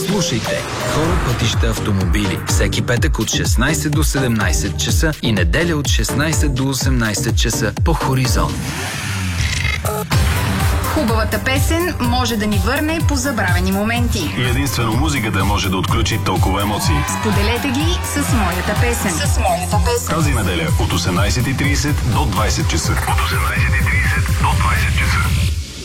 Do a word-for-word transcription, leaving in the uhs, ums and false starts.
Слушайте Хора, пътища, автомобили всеки петък от шестнайсет до седемнайсет часа и неделя от шестнайсет до осемнайсет часа по Хоризонт. Хубавата песен може да ни върне по забравени моменти. И единствено музиката може да отключи толкова емоции. Споделете ги с моята песен. С моята песен. Тази неделя от осемнайсет и трийсет до двайсет часа. От осемнайсет и трийсет до двайсет часа.